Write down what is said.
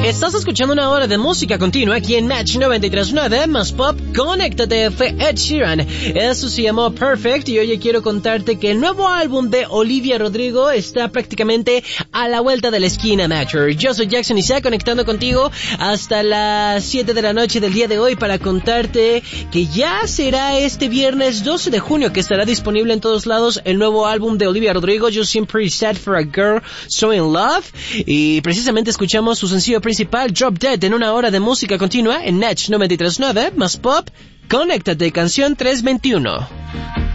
Estás escuchando una hora de música continua aquí en Match 93.9 más pop. Conéctate, fue Ed Sheeran. Eso se llamó Perfect y hoy quiero contarte que el nuevo álbum de Olivia Rodrigo está prácticamente a la vuelta de la esquina, Matcher. Yo soy Jackson Isaac, conectando contigo hasta las 7 de la noche del día de hoy para contarte que ya será este viernes 12 de junio que estará disponible en todos lados el nuevo álbum de Olivia Rodrigo, You Seem Pretty Sad for a Girl So in Love, y precisamente escuchamos su sencillo principal, Drop Dead, en una hora de música continua en Match 93.9 más pop. Conéctate, canción 321.